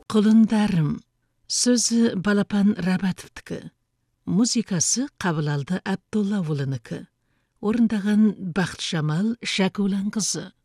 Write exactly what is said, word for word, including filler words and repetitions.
Құлындарым. Сөзі Балапан Рабатовтікі. Музыкасы Қабылалды Абдулла ұлынікі. Орындаған Бақыт Жамал Шәкулан қызы.